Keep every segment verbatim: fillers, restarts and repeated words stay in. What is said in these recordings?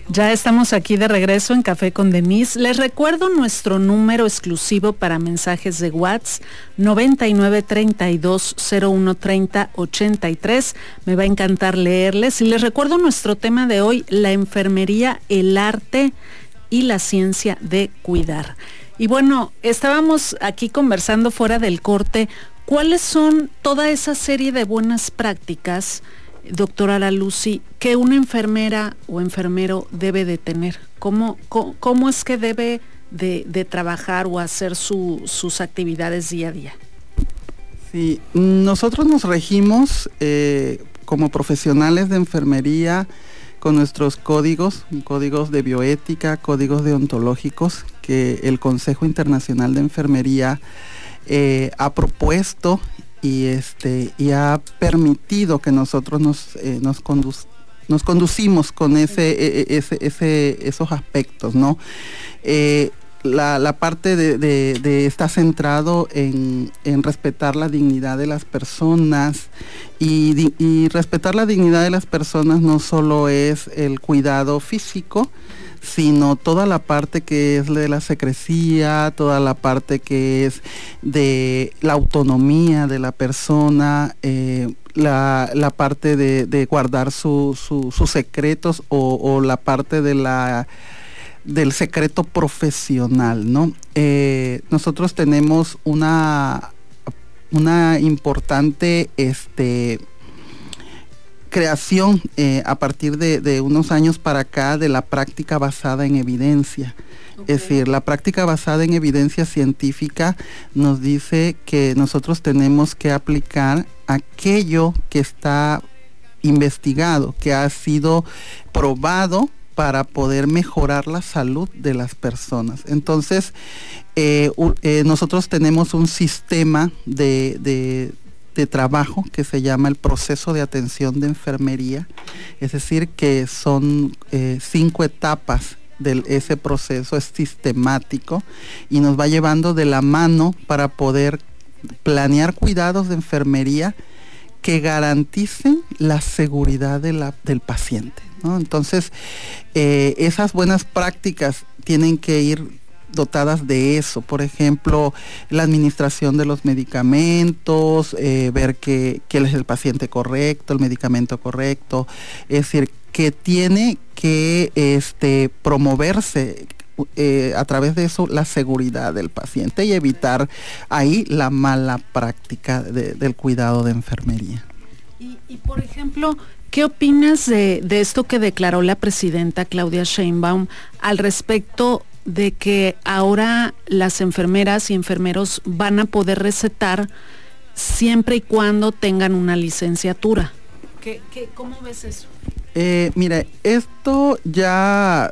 Ya estamos aquí de regreso en Café con Denise. Les recuerdo nuestro número exclusivo para mensajes de WhatsApp, noventa y nueve, treinta y dos, cero uno, treinta, ochenta y tres. Me va a encantar leerles. Y les recuerdo nuestro tema de hoy, la enfermería, el arte y la ciencia de cuidar. Y bueno, estábamos aquí conversando fuera del corte. ¿Cuáles son toda esa serie de buenas prácticas, doctora Ara Lucy, que una enfermera o enfermero debe de tener? ¿Cómo, cómo, cómo es que debe de, de trabajar o hacer su, sus actividades día a día? Sí, nosotros nos regimos eh, como profesionales de enfermería con nuestros códigos, códigos de bioética, códigos deontológicos que el Consejo Internacional de Enfermería eh, ha propuesto y este y ha permitido que nosotros nos eh, nos condu- nos conducimos con ese ese ese esos aspectos, ¿no? Eh, la, la parte de, de, de está centrado en, en respetar la dignidad de las personas y, y respetar la dignidad de las personas no solo es el cuidado físico, sino toda la parte que es de la secrecía, toda la parte que es de la autonomía de la persona, eh, la, la parte de, de guardar su, su, sus secretos o, o la parte de la del secreto profesional, ¿no? Eh, nosotros tenemos una, una importante este, creación eh, a partir de, de unos años para acá de la práctica basada en evidencia. Okay. Es decir, la práctica basada en evidencia científica nos dice que nosotros tenemos que aplicar aquello que está investigado, que ha sido probado para poder mejorar la salud de las personas. Entonces, eh, eh, nosotros tenemos un sistema de, de, de trabajo que se llama el proceso de atención de enfermería, es decir, que son eh, cinco etapas de ese proceso, es sistemático y nos va llevando de la mano para poder planear cuidados de enfermería que garanticen la seguridad de la, del paciente, ¿no? Entonces, eh, esas buenas prácticas tienen que ir dotadas de eso. Por ejemplo, la administración de los medicamentos, eh, ver que, que es el paciente correcto, el medicamento correcto, es decir, que tiene que este, promoverse Eh, a través de eso la seguridad del paciente y evitar ahí la mala práctica de, del cuidado de enfermería. Y, y por ejemplo, ¿qué opinas de, de esto que declaró la presidenta Claudia Sheinbaum al respecto de que ahora las enfermeras y enfermeros van a poder recetar siempre y cuando tengan una licenciatura? ¿Qué, qué, ¿Cómo ves eso? Eh, mira, esto ya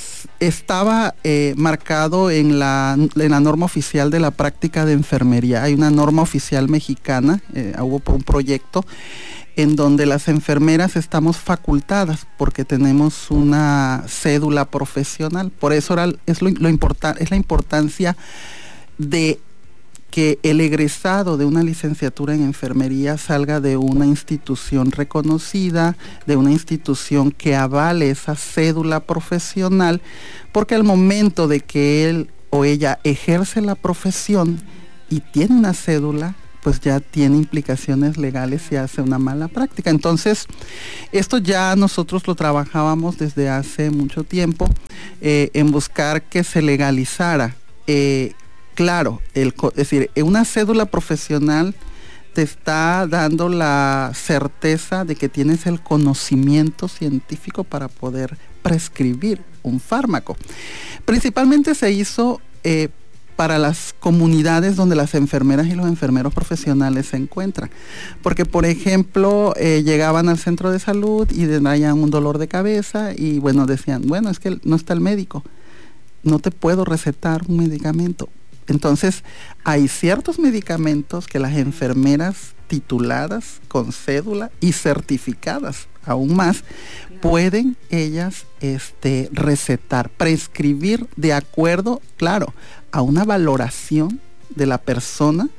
estaba eh, marcado en la, en la norma oficial de la práctica de enfermería. Hay una norma oficial mexicana, eh, hubo un proyecto en donde las enfermeras estamos facultadas porque tenemos una cédula profesional. Por eso era, es, lo, lo importa, es la importancia de que el egresado de una licenciatura en enfermería salga de una institución reconocida, de una institución que avale esa cédula profesional, porque al momento de que él o ella ejerce la profesión y tiene una cédula, pues ya tiene implicaciones legales si hace una mala práctica. Entonces, esto ya nosotros lo trabajábamos desde hace mucho tiempo eh, en buscar que se legalizara. Eh, Claro, el, es decir, una cédula profesional te está dando la certeza de que tienes el conocimiento científico para poder prescribir un fármaco. Principalmente se hizo eh, para las comunidades donde las enfermeras y los enfermeros profesionales se encuentran. Porque, por ejemplo, eh, llegaban al centro de salud y tenían un dolor de cabeza y, bueno, decían, bueno, es que no está el médico, no te puedo recetar un medicamento. Entonces, hay ciertos medicamentos que las enfermeras tituladas con cédula y certificadas aún más, pueden ellas este, recetar, prescribir de acuerdo, claro, a una valoración de la persona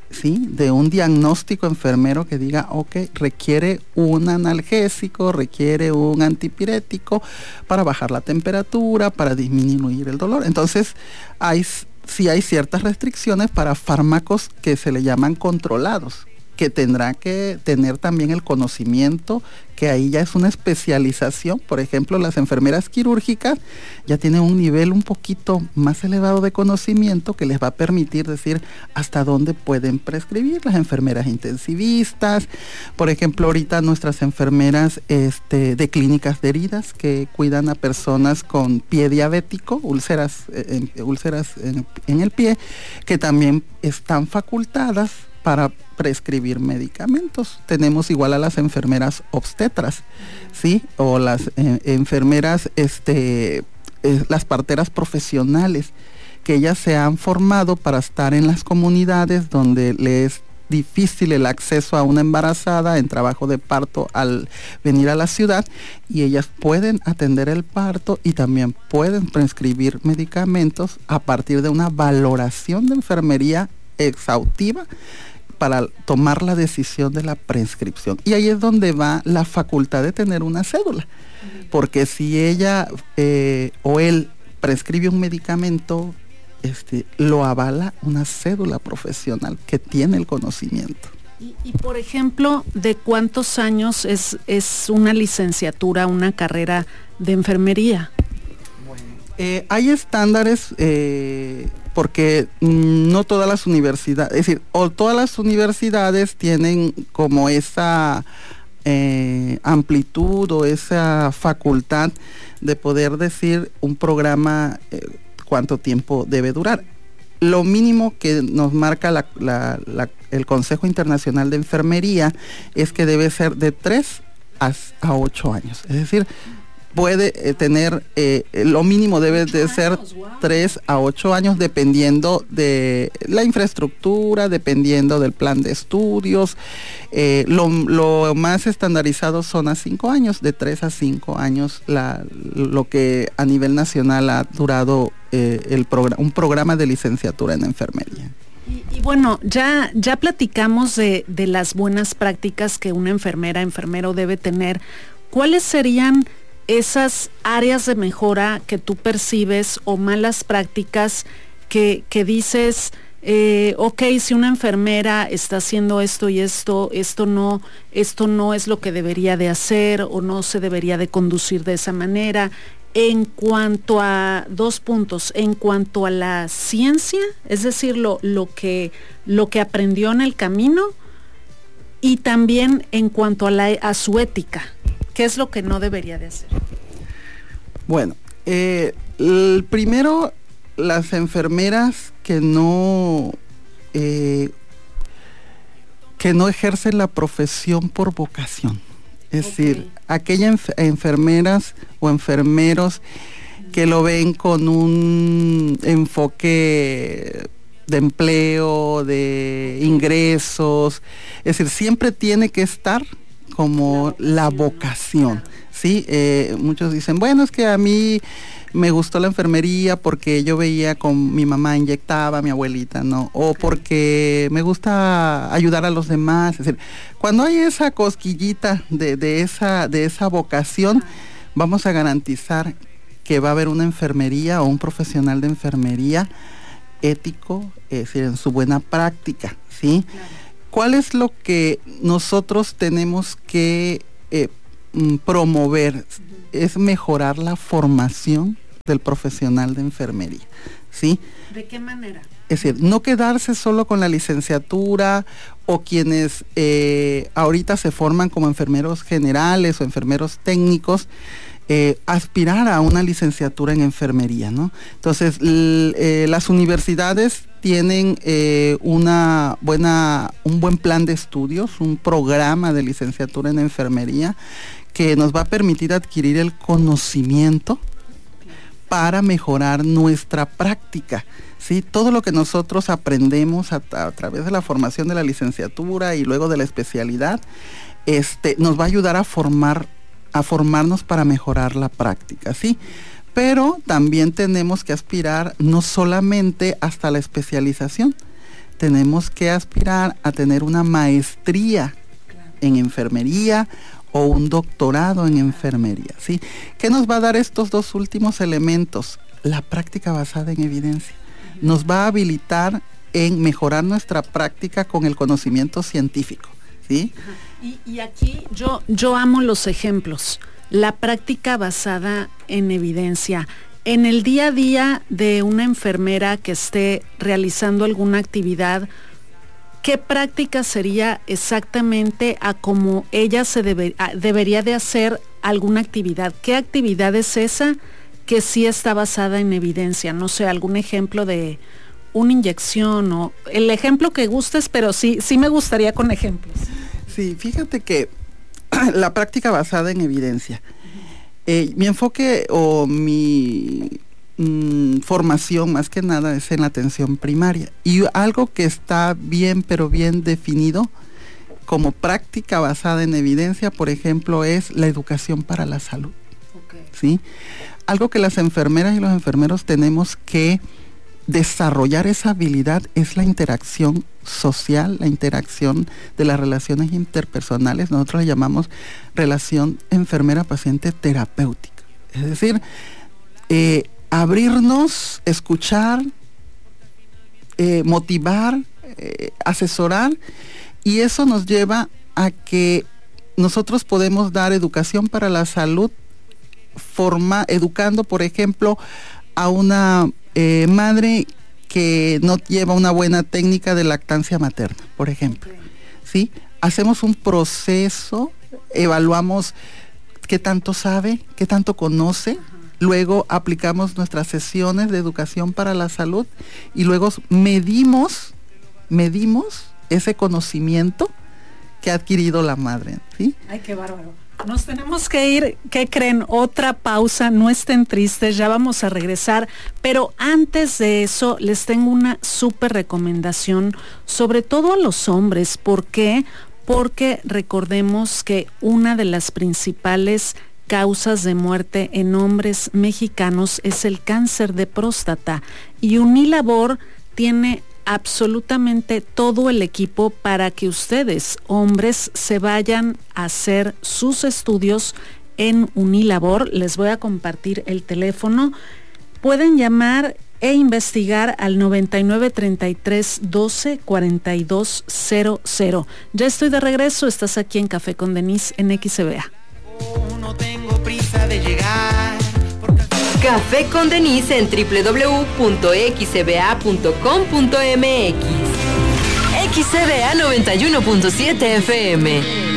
¿sí? De un diagnóstico enfermero que diga, ok, requiere un analgésico, requiere un antipirético para bajar la temperatura, para disminuir el dolor. Entonces, hay, sí hay ciertas restricciones para fármacos que se le llaman controlados, que tendrá que tener también el conocimiento, que ahí ya es una especialización. Por ejemplo, las enfermeras quirúrgicas ya tienen un nivel un poquito más elevado de conocimiento que les va a permitir decir hasta dónde pueden prescribir. Las enfermeras intensivistas, por ejemplo, ahorita nuestras enfermeras este, de clínicas de heridas que cuidan a personas con pie diabético, úlceras, eh, úlceras en, en el pie, que también están facultadas para prescribir medicamentos. Tenemos igual a las enfermeras obstetras, ¿sí? O las eh, enfermeras, este, eh, las parteras profesionales, que ellas se han formado para estar en las comunidades donde les es difícil el acceso a una embarazada en trabajo de parto al venir a la ciudad, y ellas pueden atender el parto y también pueden prescribir medicamentos a partir de una valoración de enfermería exhaustiva para tomar la decisión de la prescripción. Y ahí es donde va la facultad de tener una cédula, porque si ella eh, o él prescribe un medicamento, este, lo avala una cédula profesional que tiene el conocimiento. Y, y por ejemplo, ¿de cuántos años es, es una licenciatura, una carrera de enfermería? Bueno, eh, hay estándares, eh, porque no todas las universidades, es decir, o todas las universidades tienen como esa eh, amplitud o esa facultad de poder decir un programa eh, cuánto tiempo debe durar. Lo mínimo que nos marca la, la, la, el Consejo Internacional de Enfermería es que debe ser de tres a ocho años, es decir, puede eh, tener, eh, lo mínimo debe de ser tres a ocho años, dependiendo de la infraestructura, dependiendo del plan de estudios. Eh, lo, lo más estandarizado son a cinco años, de tres a cinco años, la, lo que a nivel nacional ha durado eh, el programa, un programa de licenciatura en enfermería. Y, y bueno, ya, ya platicamos de, de las buenas prácticas que una enfermera, enfermero debe tener. ¿Cuáles serían esas áreas de mejora que tú percibes o malas prácticas que, que dices, eh, ok, si una enfermera está haciendo esto y esto, esto no, esto no es lo que debería de hacer o no se debería de conducir de esa manera? En cuanto a dos puntos, en cuanto a la ciencia, es decir, lo, lo que, lo que aprendió en el camino, y también en cuanto a, la, a su ética. ¿Qué es lo que no debería de hacer? Bueno, eh, el primero, las enfermeras que no eh, que no ejercen la profesión por vocación. Es okay. decir, aquellas enf- enfermeras o enfermeros que lo ven con un enfoque de empleo, de ingresos, es decir, siempre tiene que estar como la vocación, la vocación, ¿sí? Eh, muchos dicen, bueno, es que a mí me gustó la enfermería porque yo veía con mi mamá inyectaba, mi abuelita, ¿no? O porque me gusta ayudar a los demás. Es decir, cuando hay esa cosquillita de, de, esa, de esa vocación, vamos a garantizar que va a haber una enfermería o un profesional de enfermería ético, es decir, en su buena práctica, ¿sí? Claro. ¿Cuál es lo que nosotros tenemos que eh, promover? Uh-huh. Es mejorar la formación del profesional de enfermería, ¿sí? ¿De qué manera? Es decir, no quedarse solo con la licenciatura, o quienes eh, ahorita se forman como enfermeros generales o enfermeros técnicos, Eh, aspirar a una licenciatura en enfermería, ¿no? Entonces, l- eh, las universidades tienen eh, una buena, un buen plan de estudios, un programa de licenciatura en enfermería que nos va a permitir adquirir el conocimiento para mejorar nuestra práctica, ¿sí? Todo lo que nosotros aprendemos a, a través de la formación de la licenciatura y luego de la especialidad, este, nos va a ayudar a formar a formarnos para mejorar la práctica, ¿sí? Pero también tenemos que aspirar no solamente hasta la especialización, tenemos que aspirar a tener una maestría en enfermería o un doctorado en enfermería, ¿sí? ¿Qué nos va a dar estos dos últimos elementos? La práctica basada en evidencia. Nos va a habilitar en mejorar nuestra práctica con el conocimiento científico, ¿sí? Y, y aquí yo, yo amo los ejemplos. La práctica basada en evidencia. En el día a día de una enfermera que esté realizando alguna actividad, ¿qué práctica sería exactamente a cómo ella se debe, a, debería de hacer alguna actividad? ¿Qué actividad es esa que sí está basada en evidencia? No sé, algún ejemplo de una inyección o el ejemplo que gustes, pero sí, sí me gustaría con ejemplos. Sí, fíjate que la práctica basada en evidencia. Eh, mi enfoque o mi mm, formación más que nada es en la atención primaria, y algo que está bien pero bien definido como práctica basada en evidencia, por ejemplo, es la educación para la salud. Okay. ¿Sí? Algo que las enfermeras y los enfermeros tenemos que desarrollar esa habilidad es la interacción social, la interacción de las relaciones interpersonales. Nosotros le llamamos relación enfermera-paciente terapéutica. Es decir, eh, abrirnos, escuchar, eh, motivar, eh, asesorar, y eso nos lleva a que nosotros podemos dar educación para la salud, forma, educando, por ejemplo, a una eh, madre que no lleva una buena técnica de lactancia materna, por ejemplo. Okay. ¿Sí? Hacemos un proceso, evaluamos qué tanto sabe, qué tanto conoce, uh-huh. Luego aplicamos nuestras sesiones de educación para la salud y luego medimos, medimos ese conocimiento que ha adquirido la madre, ¿sí? Ay, qué bárbaro. Nos tenemos que ir, ¿qué creen? Otra pausa, no estén tristes, ya vamos a regresar, pero antes de eso les tengo una súper recomendación, sobre todo a los hombres. ¿Por qué? Porque recordemos que una de las principales causas de muerte en hombres mexicanos es el cáncer de próstata, y Unilabor tiene absolutamente todo el equipo para que ustedes, hombres, se vayan a hacer sus estudios en Unilabor. Les voy a compartir el teléfono. Pueden llamar e investigar al noventa y nueve, treinta y tres, doce, cuarenta y dos cero cero. Ya estoy de regreso, estás aquí en Café con Denise en X C B A. Oh, no tengo prisa de llegar. Café con Denise en doble u doble u doble u punto x c b a punto com punto m x. X C B A noventa y uno punto siete F M.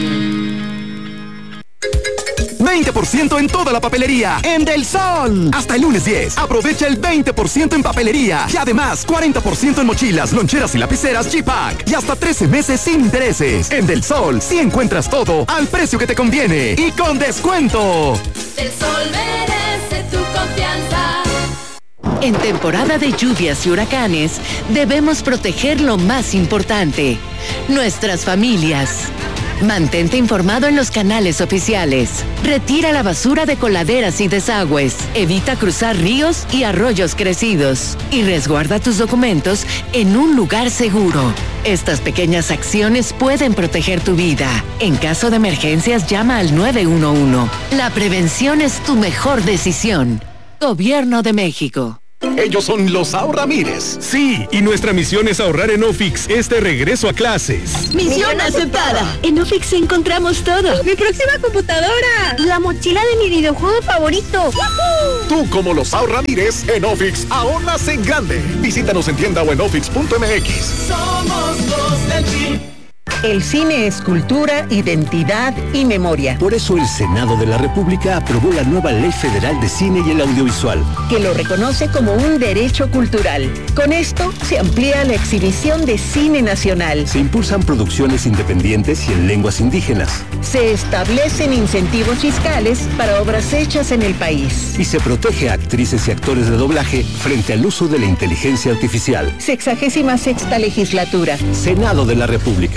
veinte por ciento en toda la papelería en Del Sol. Hasta el lunes diez. Aprovecha el veinte por ciento en papelería. Y además, cuarenta por ciento en mochilas, loncheras y lapiceras G-Pack. Y hasta trece meses sin intereses. En Del Sol, sí encuentras todo al precio que te conviene y con descuento. Del Sol merece tu confianza. En temporada de lluvias y huracanes, debemos proteger lo más importante: nuestras familias. Mantente informado en los canales oficiales. Retira la basura de coladeras y desagües. Evita cruzar ríos y arroyos crecidos. Y resguarda tus documentos en un lugar seguro. Estas pequeñas acciones pueden proteger tu vida. En caso de emergencias, llama al nueve uno uno. La prevención es tu mejor decisión. Gobierno de México. Ellos son los Ahorramires. Sí, y nuestra misión es ahorrar en Ofix este regreso a clases. Misión aceptada. En Ofix encontramos todo. Mi próxima computadora. La mochila de mi videojuego favorito. ¡Woohoo! Tú, como los Ahorramires, en Ofix ahorras en grande. Visítanos en tienda o en ofix punto m x. Somos los del G. El cine es cultura, identidad y memoria. Por eso el Senado de la República aprobó la nueva Ley Federal de Cine y el Audiovisual, que lo reconoce como un derecho cultural. Con esto se amplía la exhibición de cine nacional. Se impulsan producciones independientes y en lenguas indígenas. Se establecen incentivos fiscales para obras hechas en el país. Y se protege a actrices y actores de doblaje frente al uso de la inteligencia artificial. Sexagésima sexta legislatura. Senado de la República.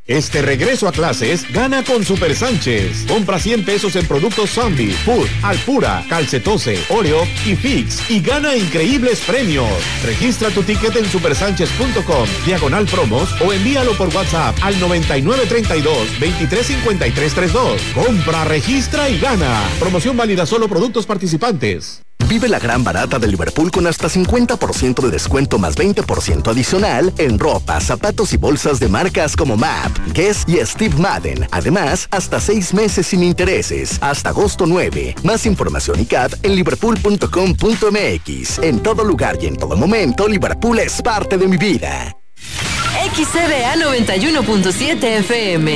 Este regreso a clases gana con Super Sánchez. Compra cien pesos en productos Zombie, Food, Alpura, Calcetose, Oreo y Fix y gana increíbles premios. Registra tu ticket en supersánchez punto com, diagonal promos o envíalo por WhatsApp al noventa y nueve treinta y dos, veintitrés cincuenta y tres treinta y dos. Compra, registra y gana. Promoción válida solo productos participantes. Vive la gran barata de Liverpool con hasta cincuenta por ciento de descuento más veinte por ciento adicional en ropa, zapatos y bolsas de marcas como M A P, Guess y Steve Madden. Además, hasta seis meses sin intereses, hasta agosto nueve. Más información y C A D en liverpool punto com punto m x. En todo lugar y en todo momento, Liverpool es parte de mi vida. X C B A noventa y uno punto siete F M.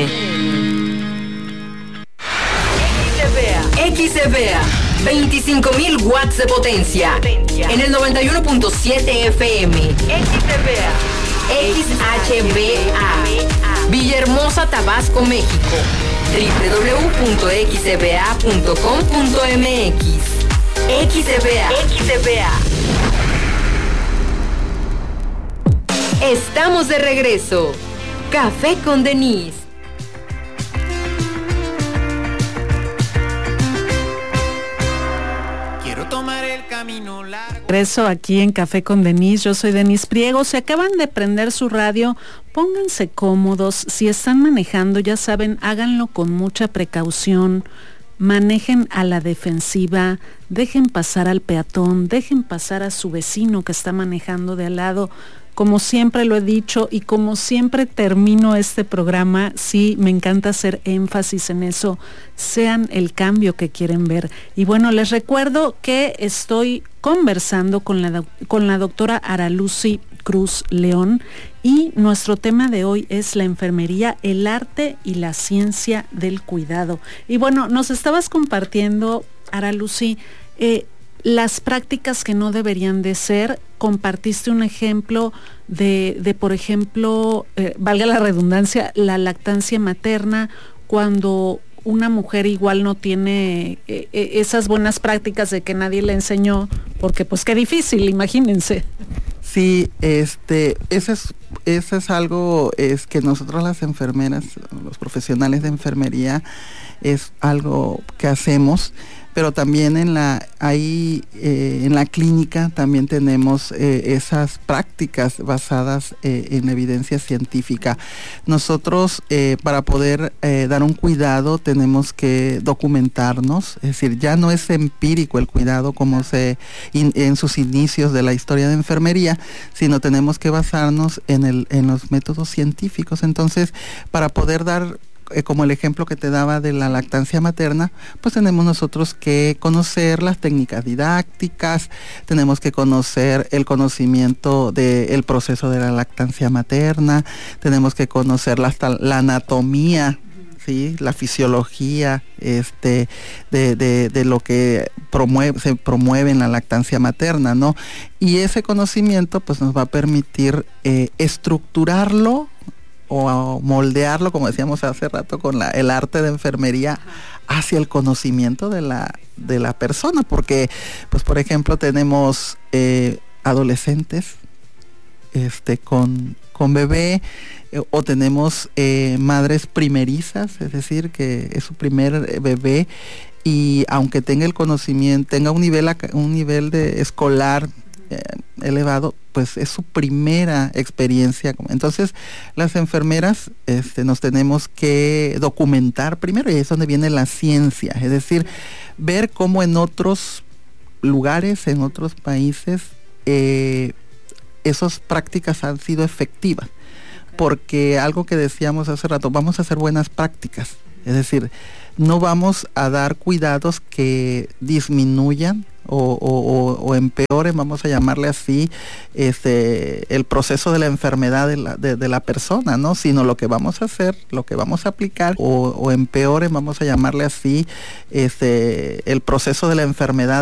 X C B A, veinticinco mil watts de potencia. En el noventa y uno punto siete F M. X C B A. X H B A. Villahermosa, Tabasco, México. doble u doble u doble u punto x c b a punto com punto m x. X C B A. X C B A. Estamos de regreso. Café con Denise. Regreso aquí en Café con Denise. Yo soy Denise Priego. Si acaban de prender su radio, pónganse cómodos. Si están manejando, ya saben, háganlo con mucha precaución. Manejen a la defensiva, dejen pasar al peatón, dejen pasar a su vecino que está manejando de al lado. Como siempre lo he dicho y como siempre termino este programa, sí, me encanta hacer énfasis en eso, sean el cambio que quieren ver. Y bueno, les recuerdo que estoy conversando con la, con la doctora Aralucy Cruz León y nuestro tema de hoy es la enfermería, el arte y la ciencia del cuidado. Y bueno, nos estabas compartiendo, Aralucy, eh, las prácticas que no deberían de ser. Compartiste un ejemplo de, de por ejemplo, eh, valga la redundancia, la lactancia materna, cuando una mujer igual no tiene eh, esas buenas prácticas de que nadie le enseñó, porque pues qué difícil, imagínense. Sí, este, ese es, ese es algo es que nosotros las enfermeras, los profesionales de enfermería, es algo que hacemos. Pero también en la ahí eh, en la clínica también tenemos eh, esas prácticas basadas eh, en evidencia científica. Nosotros eh, para poder eh, dar un cuidado tenemos que documentarnos, es decir, ya no es empírico el cuidado como se in, en sus inicios de la historia de enfermería, sino tenemos que basarnos en el en los métodos científicos. Entonces, para poder dar Eh, como el ejemplo que te daba de la lactancia materna, pues tenemos nosotros que conocer las técnicas didácticas, tenemos que conocer el conocimiento del proceso de la lactancia materna, tenemos que conocer la, la anatomía, ¿sí? La fisiología este, de, de, de lo que promueve, se promueve en la lactancia materna, ¿no? Y ese conocimiento pues nos va a permitir eh, estructurarlo o moldearlo, como decíamos hace rato, con la, el arte de enfermería hacia el conocimiento de la, de la persona, porque, pues por ejemplo, tenemos eh, adolescentes este, con, con bebé, eh, o tenemos eh, madres primerizas, es decir, que es su primer bebé, y aunque tenga el conocimiento, tenga un nivel, un nivel de escolar eh, elevado, pues es su primera experiencia. Entonces, las enfermeras este, nos tenemos que documentar primero, y ahí es donde viene la ciencia, es decir, ver cómo en otros lugares, en otros países, eh, esas prácticas han sido efectivas. Porque algo que decíamos hace rato, vamos a hacer buenas prácticas, es decir, no vamos a dar cuidados que disminuyan o, o, o empeoren, vamos a llamarle así, este, el proceso de la enfermedad de la, de, de la persona, ¿no? Sino lo que vamos a hacer, lo que vamos a aplicar, o, o empeoren, vamos a llamarle así, este, el proceso de la enfermedad